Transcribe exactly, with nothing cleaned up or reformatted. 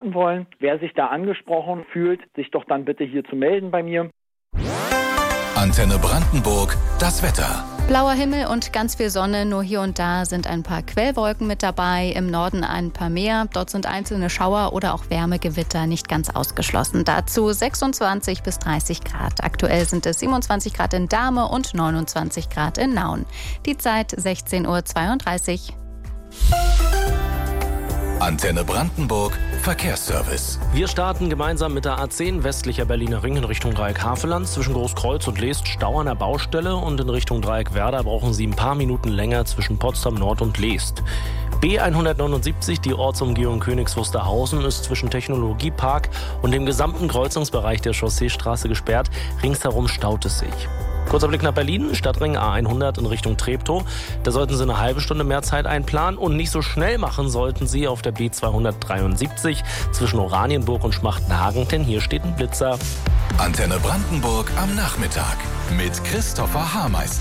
beraten wollen. Wer sich da angesprochen fühlt, sich doch dann bitte hier zu melden bei mir. Antenne Brandenburg, das Wetter. Blauer Himmel und ganz viel Sonne, nur hier und da sind ein paar Quellwolken mit dabei, im Norden ein paar mehr. Dort sind einzelne Schauer oder auch Wärmegewitter nicht ganz ausgeschlossen. Dazu sechsundzwanzig bis dreißig Grad. Aktuell sind es siebenundzwanzig Grad in Dahme und neunundzwanzig Grad in Nauen. Die Zeit sechzehn Uhr zweiunddreißig. Antenne Brandenburg, Verkehrsservice. Wir starten gemeinsam mit der A zehn westlicher Berliner Ring in Richtung Dreieck Havelland. Zwischen Großkreuz und Leest Stau an der Baustelle und in Richtung Dreieck Werder brauchen Sie ein paar Minuten länger zwischen Potsdam Nord und Leest. B hundertneunundsiebzig, die Ortsumgehung Königs Wusterhausen, ist zwischen Technologiepark und dem gesamten Kreuzungsbereich der Chausseestraße gesperrt. Ringsherum staut es sich. Kurzer Blick nach Berlin, Stadtring A hundert in Richtung Treptow. Da sollten Sie eine halbe Stunde mehr Zeit einplanen und nicht so schnell machen sollten Sie auf der B zweihundertdreiundsiebzig zwischen Oranienburg und Schmachtenhagen, denn hier steht ein Blitzer. Antenne Brandenburg am Nachmittag mit Christopher Hameister.